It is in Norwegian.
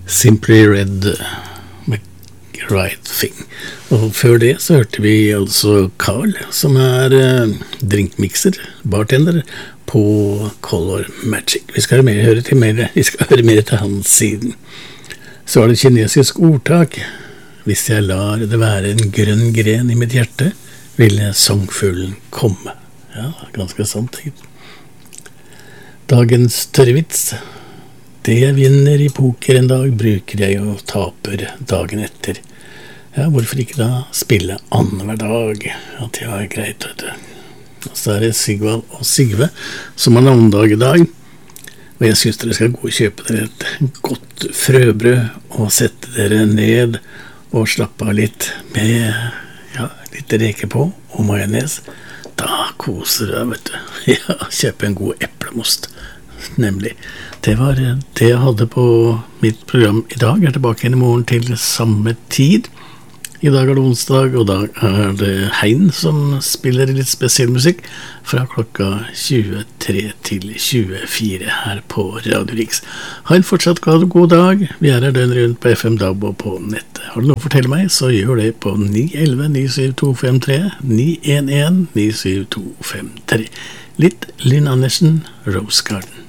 Simply Red med Right Thing. Og før det så hørte vi altså Carl, som drinkmixer, bartender på Color Magic. Vi skal høre mer til hans siden. Så var det kinesisk ordtak: hvis jeg lar det være en grønn gren i mitt hjerte, ville sangfuglen komme. Ja, ganske sant. Dagens tørrvits: det jeg vinner i poker en dag, bruker jeg og taper dagen etter. Ja, hvorfor ikke da spille annenhver dag? Ja, det var greit, vet du. Og så det Sigvald og Sigve som har navnedag i dag. Og jeg synes dere skal gå og kjøpe dere et godt frøbrød og sette dere ned og slappe av litt med litt reke på og majones. Da koser du deg, vet du. Ja, kjøpe en god eplemost. Nemlig. Det var det jeg hadde på mitt program i dag. Jeg tilbake igjen i morgen til samme tid. I dag det onsdag, og da det Hein som spiller litt spesiell musikk fra klokka 23 til 24 her på Radio Riks. Ha en fortsatt god dag. Vi her døgn rundt på FM DAB og på nettet. Har du noe å fortelle meg, så gjør det på 911-97253, 911-97253. Litt Lynn Andersen, Rose Garden.